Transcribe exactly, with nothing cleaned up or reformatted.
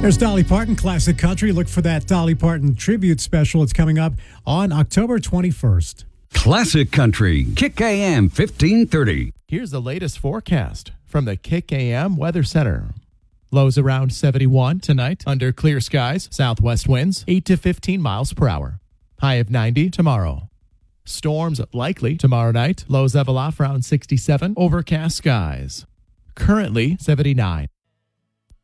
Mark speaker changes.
Speaker 1: There's Dolly Parton, Classic Country. Look for that Dolly Parton tribute special. It's coming up on October twenty-first.
Speaker 2: Classic Country, Kick A M fifteen thirty.
Speaker 3: Here's the latest forecast from the Kick A M Weather Center. Lows around seventy-one tonight under clear skies. Southwest winds eight to fifteen miles per hour. High of ninety tomorrow. Storms likely tomorrow night. Lows level off around sixty-seven. Overcast skies. Currently seventy-nine.